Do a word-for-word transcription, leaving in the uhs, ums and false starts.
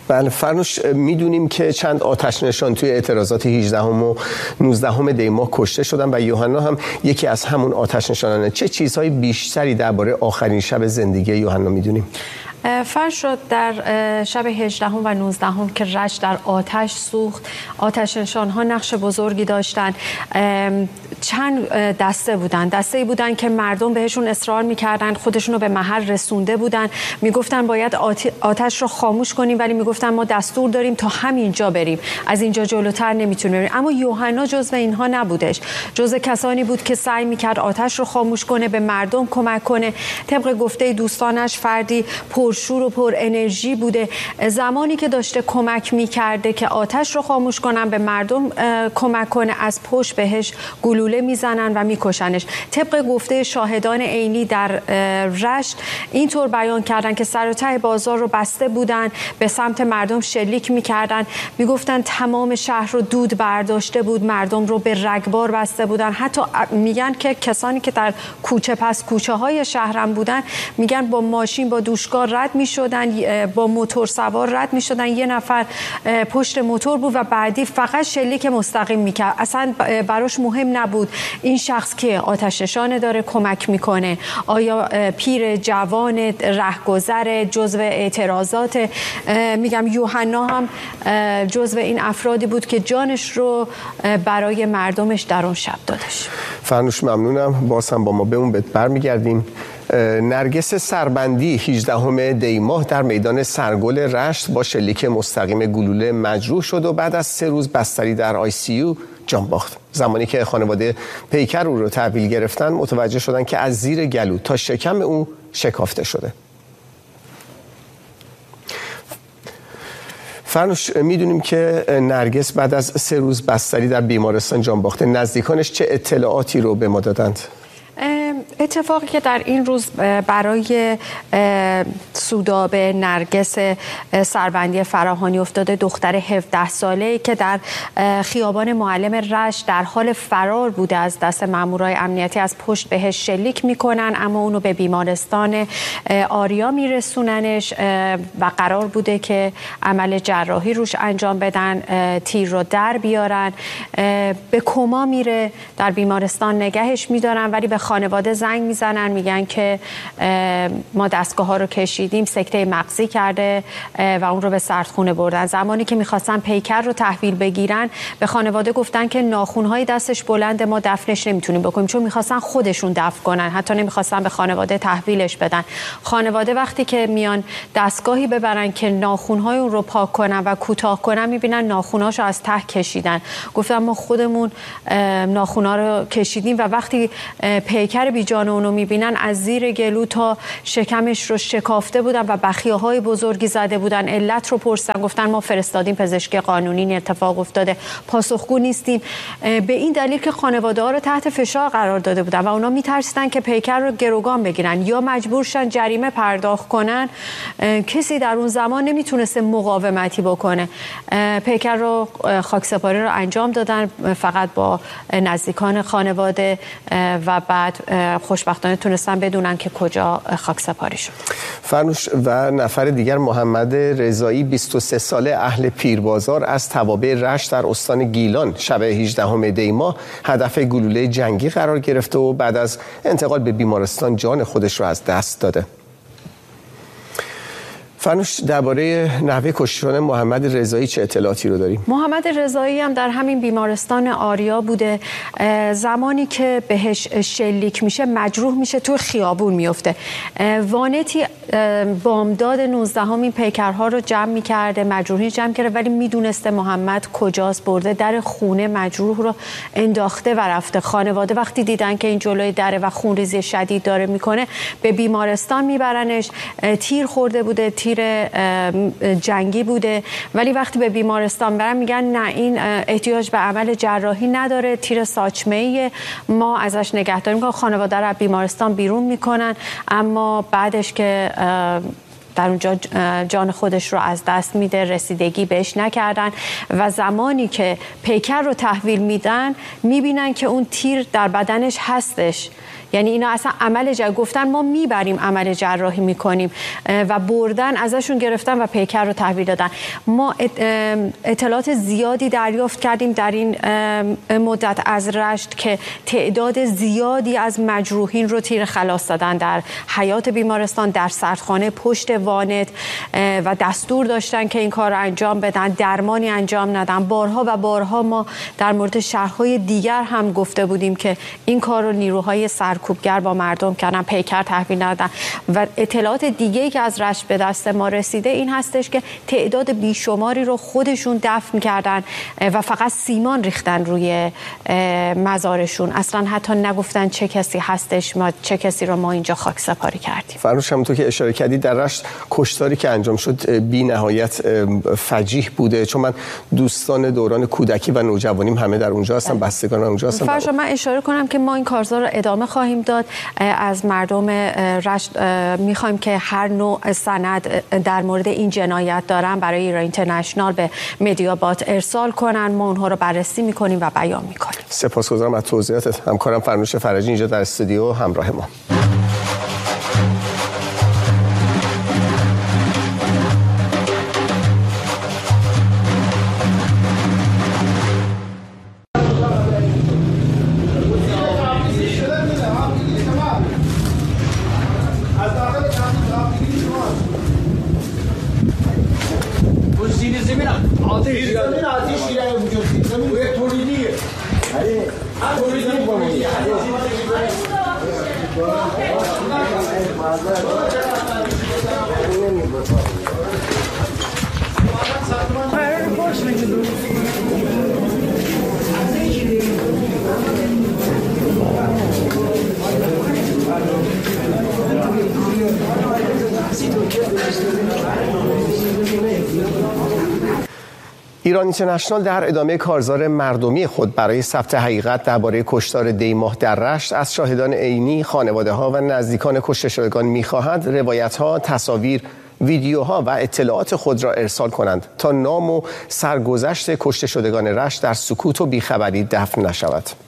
بله فرنوش، میدونیم که چند آتش نشان توی اعتراضات هجدهم و نوزدهم دی ماه کشته شدن و یوحنا هم یکی از همون آتش نشانانه. چه چیزهای بیشتری درباره آخرین شب زندگی یوحنا میدونیم؟ فرشاد، در شب هجدهم و نوزدهم که رشت در آتش سوخت، آتش نشان‌ها نقش بزرگی داشتن. چند دسته بودن دسته بودن که مردم بهشون اصرار میکردن، خودشون رو به محل رسونده بودن، میگفتن باید آتش رو خاموش کنیم، ولی میگفتن ما دستور داریم تا همینجا بریم، از اینجا جلوتر نمیتونیم بریم. اما یوحنا جزو اینها نبودش، جزو کسانی بود که سعی میکرد آتش رو خاموش کنه، به مردم کمک کنه. طبق گفته دوستانش فردی پرشور و پر انرژی بوده. زمانی که داشته کمک میکرده که آتش رو خاموش کنن، به مردم کمک کنه، از پشت بهش گلوله میزنن و میکشنش. طبق گفته شاهدان عینی در رشت اینطور بیان کردن که سر و ته بازار رو بسته بودن، به سمت مردم شلیک میکردن، میگفتن تمام شهر رو دود برداشته بود، مردم رو به رگبار بسته بودن. حتی میگن که کسانی که در کوچه پس کوچه های شهرم بودن، میگن با ماشین با دوشکار رد میشدن، با موتور سوار رد میشدن، یه نفر پشت موتور بود و بعدی فقط شلیک مستقیم میکرد. اصلا براش مهم نبود این شخص که آتش نشانه داره کمک میکنه، آیا پیر، جوان، رهگذر، جزو اعتراضات. میگم یوحنا هم جزو این افرادی بود که جانش رو برای مردمش در اون شب دادش. فرنوش ممنونم، باز هم با ما بمون، بهت برمیگردیم. نرگس سربندی هجدهم دی ماه در میدان سرگل رشت با شلیک مستقیم گلوله مجروح شد و بعد از سه روز بستری در آی سی یو جان باخت. زمانی که خانواده پیکر او رو تحویل گرفتن، متوجه شدن که از زیر گلو تا شکم او شکافته شده. فرنوش، میدونیم که نرگس بعد از سه روز بستری در بیمارستان جان باخته. نزدیکانش چه اطلاعاتی رو به ما دادند؟ اتفاقی که در این روز برای سودابه نرگس سربندی فراهانی افتاده، دختر هفده ساله‌ای که در خیابان معلم رشت در حال فرار بوده از دست مامورای امنیتی، از پشت بهش شلیک میکنن، اما اونو به بیمارستان آریا میرسوننش و قرار بوده که عمل جراحی روش انجام بدن، تیر رو در بیارن. به کما میره، در بیمارستان نگهش میدارن، ولی به خانواده زنگ میزنن، میگن که ما دستگاه ها رو کشیدیم، سکته مغزی کرده و اون رو به سردخونه بردن. زمانی که میخواستن پیکر رو تحویل بگیرن، به خانواده گفتن که ناخونهای دستش بلنده، ما دفنش نمیتونیم بکنیم، چون میخواستن خودشون دفن کنن، حتی نمیخواستن به خانواده تحویلش بدن. خانواده وقتی که میان دستگاهی ببرن که ناخونهای اون رو پاک کنن و کوتاه کنن، میبینن ناخونهاشو از ته کشیدن. گفتن ما خودمون ناخونها رو کشیدیم و وقتی پیکر بی جان اونو میبینن، از زیر گلو تا شکمش رو شکافته بودن و بخیه های بزرگی زده بودن. علت رو پرسیدن، گفتن ما فرستادیم پزشکی قانونی، این اتفاق افتاده، پاسخگو نیستیم. به این دلیل که خانواده ها رو تحت فشار قرار داده بودن و اونا میترسیدن که پیکر رو گروگان بگیرن یا مجبور شن جریمه پرداخت کنن. کسی در اون زمان نمیتونسته مقاومتی بکنه. پیکر رو خاکسپاری رو انجام دادن، فقط با نزدیکان خانواده، و بعد خوشبختانه تونستن بدونن که کجا خاکسپاری شد. فرنوش، و نفر دیگر محمد رضایی بیست و سه ساله اهل پیربازار از توابع رشت در استان گیلان شب هجدهم دی ماه هدف گلوله جنگی قرار گرفته و بعد از انتقال به بیمارستان جان خودش رو از دست داده. فرنوش، درباره نحوه کشته شدن محمد رضایی چه اطلاعاتی رو داریم؟ محمد رضایی هم در همین بیمارستان آریا بوده. زمانی که بهش شلیک میشه، مجروح میشه، تو خیابون میفته. وانتی بامداد نوزدهم این پیکرها رو جمع میکرده، مجروحی جمع کرده، ولی میدونسته محمد کجاست، برده در خونه مجروح رو انداخته و رفته. خانواده وقتی دیدن که این جلوی دره و خونریزی شدید داره میکنه، به بیمارستان میبرنش. تیر خورده بوده، تیر جنگی بوده، ولی وقتی به بیمارستان برن میگن نه، این احتیاج به عمل جراحی نداره، تیر ساچمه‌ای، ما ازش نگهداری میکنیم. خانواده رو از بیمارستان بیرون میکنن، اما بعدش که در اونجا جان خودش رو از دست میده، رسیدگی بهش نکردن و زمانی که پیکر رو تحویل میدن، میبینن که اون تیر در بدنش هستش، یعنی اینا اصلا عمل جراحی گفتن ما میبریم عمل جراحی میکنیم و بردن ازشون گرفتن و پیکر رو تحویل دادن. ما اطلاعات زیادی دریافت کردیم در این مدت از رشت که تعداد زیادی از مجروحین رو تیر خلاص دادن در حیات بیمارستان، در سردخانه، پشت وانت و دستور داشتن که این کار رو انجام بدن، درمانی انجام ندن. بارها و بارها ما در مورد شهرهای دیگر هم گفته بودیم که این کار رو نیروهای سرکوبگر با مردم کردن، پیکر تحویل ندادن. و اطلاعات دیگه‌ای که از رشت به دست ما رسیده این هستش که تعداد بیشماری رو خودشون دفن کردن و فقط سیمان ریختن روی مزارشون، اصلا حتی نگفتن چه کسی هستش، ما چه کسی رو ما اینجا خاک سپاری کردیم. فرنوش، همونطور که اشاره کردید در رشت کشتاری که انجام شد بی نهایت فجیح بوده، چون من دوستان دوران کودکی و نوجوانیم همه در اونجا هستن، بستگان اونجا هستن. فرشا من اشاره کنم که ما این کارزار رو ادامه خواهیم داد. از مردم رشت میخوایم که هر نوع سند در مورد این جنایت دارن برای ایران اینترنشنال به مدیابات ارسال کنن، ما اونها رو بررسی میکنیم و بیان میکنیم. سپاسگزارم از توضیحاتت. همکارم فرنوش فرجی اینجا در استودیو همراه ما. ایران اینترنشنال در ادامه کارزار مردمی خود برای ثبت حقیقت درباره کشتار دیماه در رشت از شاهدان عینی، خانواده‌ها و نزدیکان کشته شدگان می‌خواهد روایت‌ها، تصاویر، ویدیوها و اطلاعات خود را ارسال کنند تا نام و سرگذشت کشته شدگان رشت در سکوت و بیخبری دفن نشود.